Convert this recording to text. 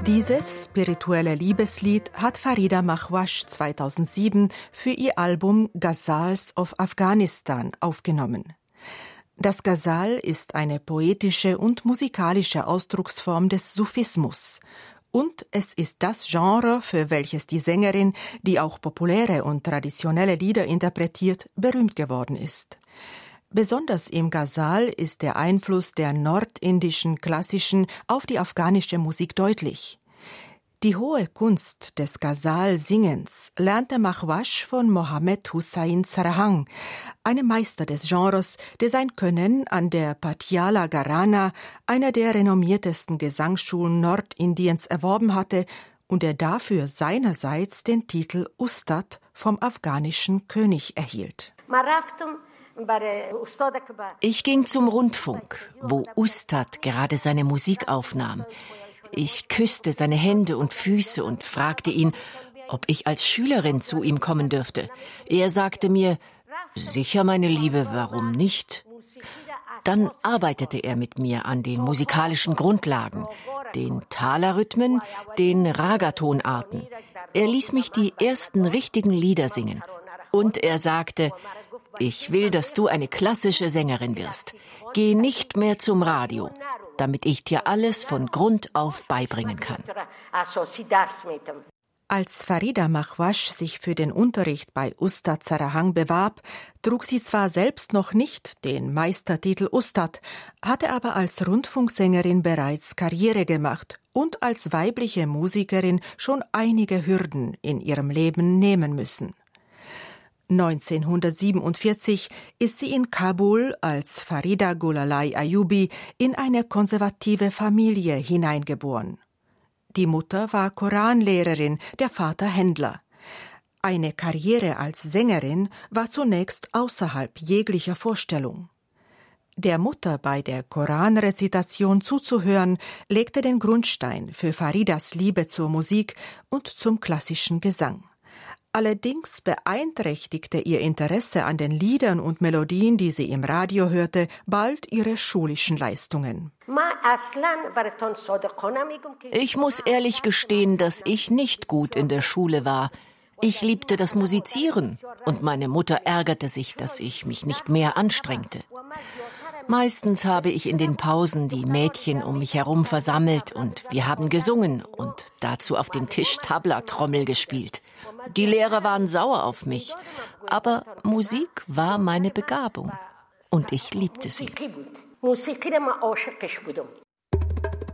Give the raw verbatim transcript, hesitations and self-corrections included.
Dieses spirituelle Liebeslied hat Farida Mahwash zweitausendsieben für ihr Album Ghazals of Afghanistan aufgenommen. Das Ghazal ist eine poetische und musikalische Ausdrucksform des Sufismus. Und es ist das Genre, für welches die Sängerin, die auch populäre und traditionelle Lieder interpretiert, berühmt geworden ist. Besonders im Ghazal ist der Einfluss der nordindischen klassischen auf die afghanische Musik deutlich. Die hohe Kunst des Ghazal-Singens lernte Mahwash von Mohammed Hussain Sarhang, einem Meister des Genres, der sein Können an der Patiala Gharana, einer der renommiertesten Gesangsschulen Nordindiens, erworben hatte und der dafür seinerseits den Titel Ustad vom afghanischen König erhielt. Ich ging zum Rundfunk, wo Ustad gerade seine Musik aufnahm. Ich küsste seine Hände und Füße und fragte ihn, ob ich als Schülerin zu ihm kommen dürfte. Er sagte mir, sicher, meine Liebe, warum nicht? Dann arbeitete er mit mir an den musikalischen Grundlagen, den Talerrhythmen, den Ragatonarten. Er ließ mich die ersten richtigen Lieder singen. Und er sagte, ich will, dass du eine klassische Sängerin wirst. Geh nicht mehr zum Radio, damit ich dir alles von Grund auf beibringen kann. Als Farida Mahwash sich für den Unterricht bei Ustad Sarhang bewarb, trug sie zwar selbst noch nicht den Meistertitel Ustad, hatte aber als Rundfunksängerin bereits Karriere gemacht und als weibliche Musikerin schon einige Hürden in ihrem Leben nehmen müssen. neunzehnhundertsiebenundvierzig ist sie in Kabul als Farida Gulalai Ayubi in eine konservative Familie hineingeboren. Die Mutter war Koranlehrerin, der Vater Händler. Eine Karriere als Sängerin war zunächst außerhalb jeglicher Vorstellung. Der Mutter bei der Koranrezitation zuzuhören, legte den Grundstein für Faridas Liebe zur Musik und zum klassischen Gesang. Allerdings beeinträchtigte ihr Interesse an den Liedern und Melodien, die sie im Radio hörte, bald ihre schulischen Leistungen. Ich muss ehrlich gestehen, dass ich nicht gut in der Schule war. Ich liebte das Musizieren und meine Mutter ärgerte sich, dass ich mich nicht mehr anstrengte. Meistens habe ich in den Pausen die Mädchen um mich herum versammelt und wir haben gesungen und dazu auf dem Tisch Tabla-Trommel gespielt. Die Lehrer waren sauer auf mich, aber Musik war meine Begabung und ich liebte sie.